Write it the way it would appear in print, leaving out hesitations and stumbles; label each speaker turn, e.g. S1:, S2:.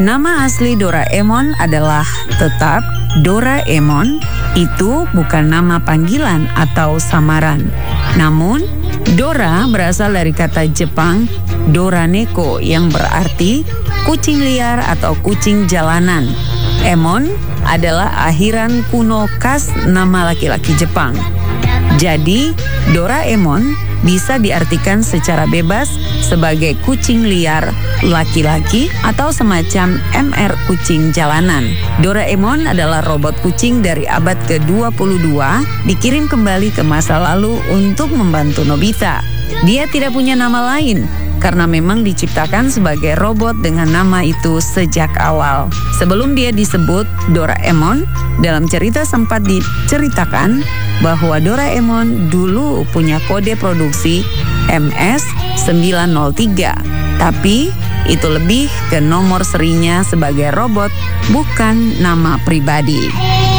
S1: Nama asli Doraemon adalah tetap Doraemon. Itu bukan nama panggilan atau samaran. Namun, Dora berasal dari kata Jepang Doraneko yang berarti kucing liar atau kucing jalanan. Emon adalah akhiran kuno khas nama laki-laki Jepang. Jadi, Doraemon bisa diartikan secara bebas sebagai kucing liar laki-laki atau semacam MR kucing jalanan. Doraemon adalah robot kucing dari abad ke-22 dikirim kembali ke masa lalu untuk membantu Nobita. Dia tidak punya nama lain karena memang diciptakan sebagai robot dengan nama itu sejak awal. Sebelum dia disebut Doraemon, dalam cerita sempat diceritakan bahwa Doraemon dulu punya kode produksi MS-903. Tapi itu lebih ke nomor serinya sebagai robot, bukan nama pribadi.